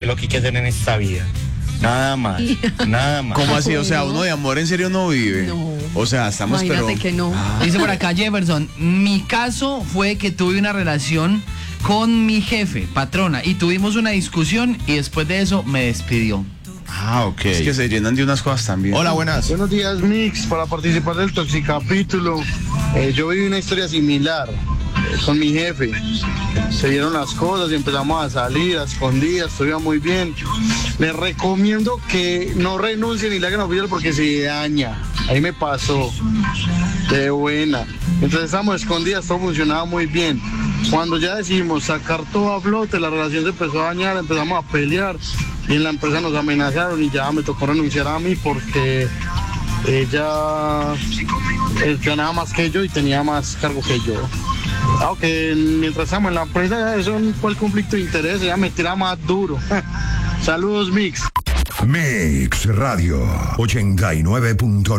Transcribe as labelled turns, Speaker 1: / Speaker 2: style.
Speaker 1: lo que hay que hacer en esta vida. Nada más, nada más.
Speaker 2: ¿Cómo así? O sea, uno de amor en serio no vive.
Speaker 3: No.
Speaker 2: O sea, estamos
Speaker 3: Imagínate que no.
Speaker 4: Dice por acá Jefferson, mi caso fue que tuve una relación con mi jefe, patrona, y tuvimos una discusión y después de eso me despidió.
Speaker 2: Ah, ok. Es que se llenan de unas cosas también.
Speaker 5: Hola, buenas.
Speaker 6: Buenos días, Mix, para participar del Toxicapítulo. Yo viví una historia similar con mi jefe. Se dieron las cosas y empezamos a salir a escondidas, todo iba muy bien. Les recomiendo que no renuncien y le hagan oficial porque se daña. Ahí me pasó. De buena. Entonces estábamos escondidas, todo funcionaba muy bien. Cuando ya decidimos sacar todo a flote, la relación se empezó a dañar, empezamos a pelear y en la empresa nos amenazaron y ya me tocó renunciar a mí porque ella ganaba más que yo y tenía más cargo que yo. Aunque mientras estamos en la empresa, eso fue el conflicto de interés, ella me tira más duro. Saludos, Mix.
Speaker 7: Mix Radio 89.9.